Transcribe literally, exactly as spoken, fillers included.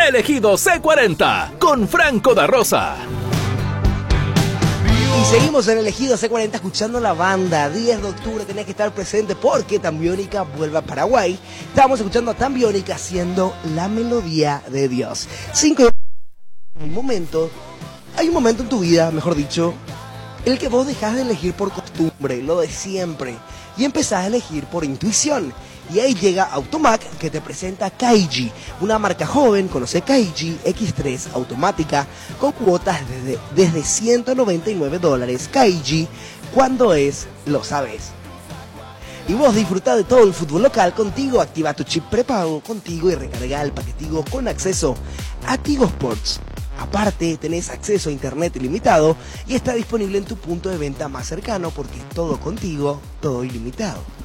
Elegido C cuarenta con Franco da Rosa. Y seguimos en Elegido C cuarenta escuchando la banda. diez de octubre tenés que estar presente porque Tambiónica vuelve a Paraguay. Estamos escuchando a Tambiónica haciendo La Melodía de Dios. Cinco Hay un momento, hay un momento en tu vida, mejor dicho, en el que vos dejás de elegir por costumbre, lo de siempre, y empezás a elegir por intuición. Y ahí llega Automac, que te presenta Kaiji, una marca joven. Conoce Kaiji X tres automática con cuotas desde, desde ciento noventa y nueve dólares. Kaiji, cuando es, lo sabes. Y vos disfrutá de todo el fútbol local contigo. Activa tu chip prepago contigo y recarga el paquetigo con acceso a Tigo Sports. Aparte, tenés acceso a internet ilimitado y está disponible en tu punto de venta más cercano porque todo contigo, todo ilimitado.